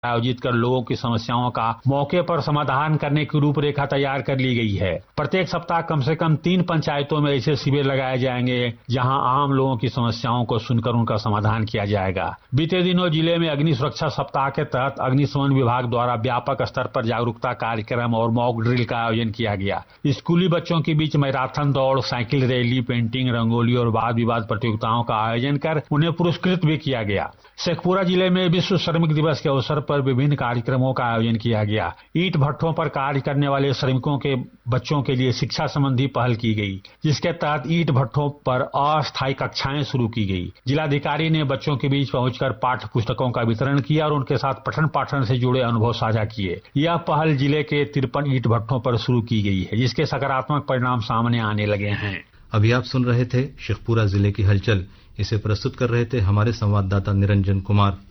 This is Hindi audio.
आयोजित कर लोगों की समस्याओं का मौके पर समाधान करने की रूपरेखा तैयार कर ली गई है। प्रत्येक सप्ताह कम से कम 3 पंचायतों में ऐसे शिविर लगाए जाएंगे जहां आम लोगों की समस्याओं को सुनकर उनका समाधान किया जाएगा। बीते दिनों जिले में अग्नि सुरक्षा सप्ताह के तहत अग्निशमन विभाग द्वारा व्यापक स्तर पर जागरूकता कार्यक्रम और मॉक ड्रिल का आयोजन किया गया। स्कूली बच्चों के बीच मैराथन दौड़, साइकिल रैली, पेंटिंग, रंगोली और वाद विवाद प्रतियोगिताओं का आयोजन कर उन्हें पुरस्कृत भी किया गया। शेखपुरा जिले में विश्व श्रमिक दिवस के अवसर पर विभिन्न कार्यक्रमों का आयोजन किया गया। ईंट भट्ठों पर कार्य करने वाले श्रमिकों के बच्चों के लिए शिक्षा संबंधी पहल की गई, जिसके तहत ईंट भट्ठों पर अस्थायी कक्षाएं शुरू की गई। जिलाधिकारी ने बच्चों के बीच पहुंचकर पाठ्य पुस्तकों का वितरण किया और उनके साथ पठन पाठन से जुड़े अनुभव साझा किए। यह पहल जिले के 53 ईंट भट्ठों पर शुरू की गई है, जिसके सकारात्मक परिणाम सामने आने लगे हैं। अभी आप सुन रहे थे शेखपुरा जिले की हलचल। इसे प्रस्तुत कर रहे थे हमारे संवाददाता निरंजन कुमार।